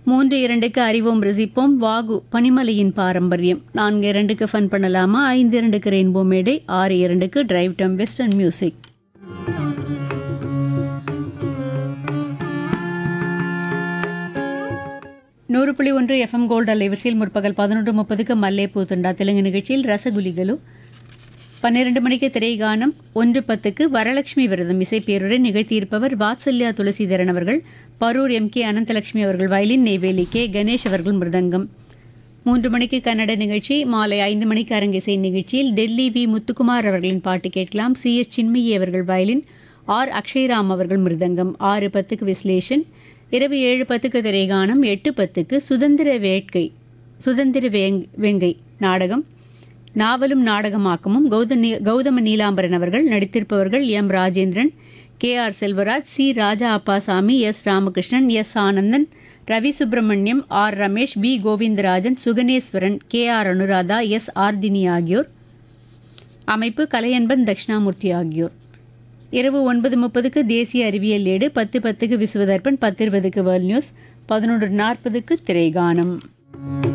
3:02க்கு அறிவோம் ரசிப்போம் வாகு பனிமலையின் பாரம்பரியம். 4:02க்கு ஃபன் பண்ணலாமா, 5:02க்கு ரெயின்போ மேடை, 6:02க்கு டிரைவ் டம் வெஸ்டர்ன் மியூசிக். நூறு புள்ளி ஒன்று எஃப்எம் கோல்டு அலைவரிசையில் முற்பகல் 11:30க்கு மல்லேப்பூ துண்டா தெலுங்கு நிகழ்ச்சியில் ரசகுலிகளு. 12 மணிக்கு திரைகானம். 1:10க்கு வரலட்சுமி விரதம் இசைப்பேருரை நிகழ்த்தியிருப்பவர் வாத்சல்யா துளசிதரன் அவர்கள். பரூர் எம்.கே. அனந்தலட்சுமி அவர்கள் வயலின், நெய்வேலி கே. கணேஷ் அவர்கள் மிருதங்கம். 3 மணிக்கு கன்னட நிகழ்ச்சி. மாலை 5 மணிக்கு அரங்கிசை நிகழ்ச்சியில் டெல்லி வி. முத்துக்குமார் அவர்களின் பாட்டு கேட்கலாம். சி.எஸ். சின்மயி அவர்கள் வயலின், ஆர். அக்ஷய்ராம் அவர்கள் மிருதங்கம். 6:10க்கு விஸ்லேஷன். இரவு 7:10க்கு திரைகானம். 8:10க்கு சுதந்திர வேங்கை நாடகம். நாவலும் நாடகமாக்கமும் கௌதம நீலாம்பரன் அவர்கள். நடித்திருப்பவர்கள் M. Rajendran, K. R. Selvaraj, C. ராஜா Appasamy, S. Ramakrishnan, S. Anandan, Ravi Subramaniam, R. Ramesh, B. Govindarajan, Suganeswaran, K. R. Anuradha, S. Arthini ஆகியோர். அமைப்பு கலையன்பன் தட்சிணாமூர்த்தி ஆகியோர். இரவு 9:30க்கு தேசிய அறிவியல் ஏடு. 10:10க்கு விசுவதர்பன், 10:20க்கு வேர்ல்ட் நியூஸ், 11:40க்கு திரைகானம்.